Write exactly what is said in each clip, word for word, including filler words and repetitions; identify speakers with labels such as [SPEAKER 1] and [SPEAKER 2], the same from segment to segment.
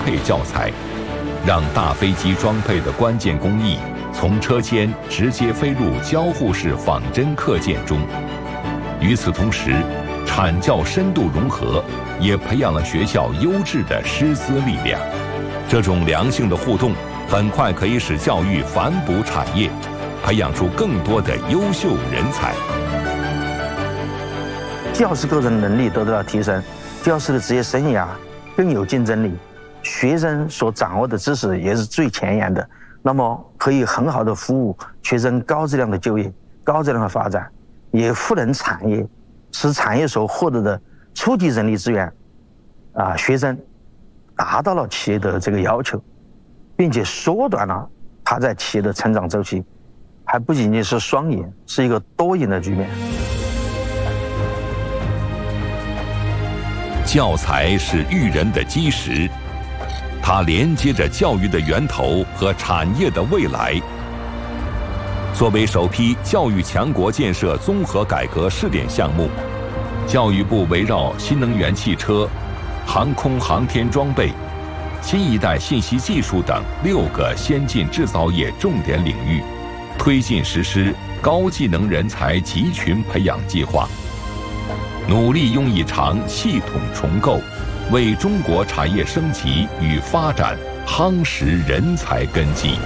[SPEAKER 1] 配教材，让大飞机装配的关键工艺从车间直接飞入交互式仿真课件中。与此同时，产教深度融合，也培养了学校优质的师资力量。这种良性的互动，很快可以使教育反哺产业，培养出更多的优秀人才。
[SPEAKER 2] 教师个人能力得到了提升，教师的职业生涯更有竞争力，学生所掌握的知识也是最前沿的，那么可以很好的服务学生高质量的就业、高质量的发展，也赋能产业，使产业所获得的初级人力资源啊，学生达到了企业的这个要求，并且缩短了它在企业的成长周期，还不仅仅是双赢，是一个多赢的局面。
[SPEAKER 1] 教材是育人的基石，它连接着教育的源头和产业的未来。作为首批教育强国建设综合改革试点项目，教育部围绕新能源汽车、航空航天装备、新一代信息技术等六个先进制造业重点领域，推进实施高技能人才集群培养计划，努力用一场系统重构，为中国产业升级与发展夯实人才根基。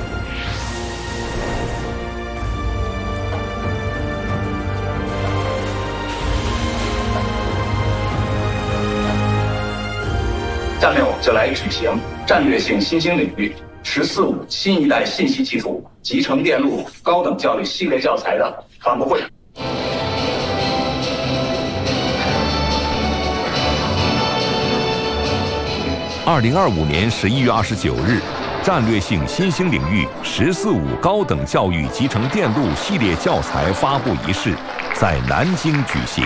[SPEAKER 3] 下面我们就来举行战略性新兴领域“十四五”新一代信息技术集成电路高等教育系列教材的发布会。
[SPEAKER 1] 二零二五年十一月二十九日，战略性新兴领域“十四五”高等教育集成电路系列教材发布仪式在南京举行。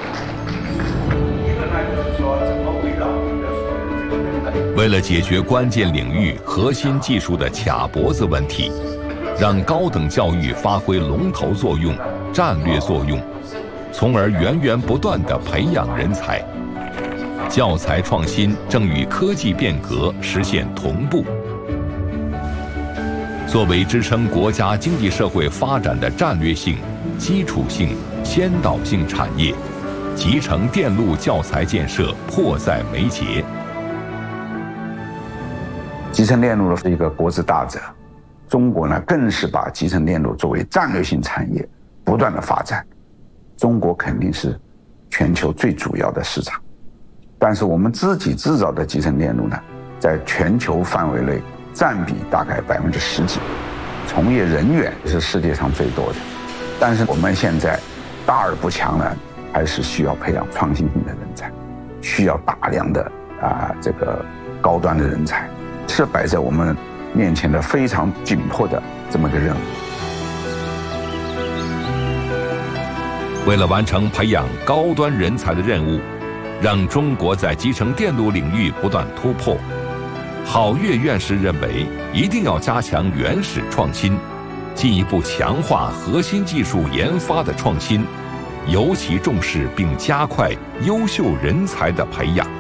[SPEAKER 1] 为了解决关键领域核心技术的卡脖子问题，让高等教育发挥龙头作用、战略作用，从而源源不断地培养人才。教材创新正与科技变革实现同步。作为支撑国家经济社会发展的战略性、基础性、先导性产业，集成电路教材建设迫在眉睫。
[SPEAKER 4] 集成电路是一个国之大责，中国呢更是把集成电路作为战略性产业不断的发展。中国肯定是全球最主要的市场，但是我们自己制造的集成电路呢，在全球范围内占比大概百分之十几，从业人员是世界上最多的。但是我们现在大而不强呢，还是需要培养创新性的人才，需要大量的啊这个高端的人才。是摆在我们面前的非常紧迫的这么个任务。
[SPEAKER 1] 为了完成培养高端人才的任务，让中国在集成电路领域不断突破，郝跃院士认为，一定要加强原始创新，进一步强化核心技术研发的创新，尤其重视并加快优秀人才的培养。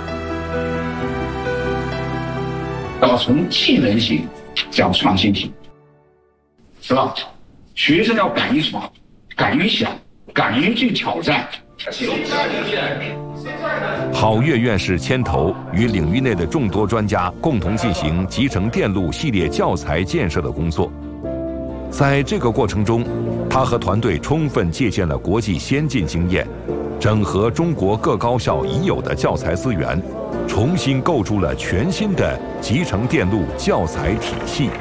[SPEAKER 5] 要从技能型讲创新型，是吧？学生要敢于什么？敢于想，敢于去挑战。
[SPEAKER 1] 郝跃院士牵头与领域内的众多专家共同进行集成电路系列教材建设的工作。在这个过程中，他和团队充分借鉴了国际先进经验，整合中国各高校已有的教材资源，重新构筑了全新的集成电路教材体系。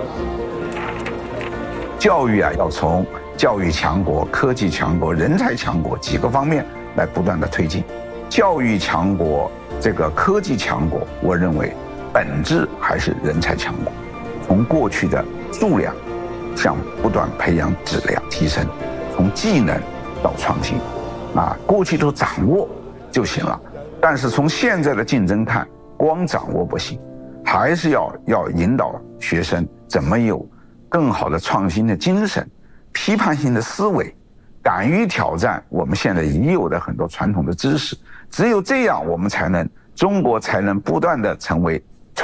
[SPEAKER 4] 教育啊，要从教育强国、科技强国、人才强国几个方面来不断的推进。教育强国、这个科技强国，我认为本质还是人才强国。从过去的数量向不断培养质量提升，从技能到创新，啊，过去都掌握就行了。但是从现在的竞争看，光掌握不行，还是要要引导学生怎么有更好的创新的精神、批判性的思维，敢于挑战我们现在已有的很多传统的知识。只有这样，我们才能中国才能不断的成为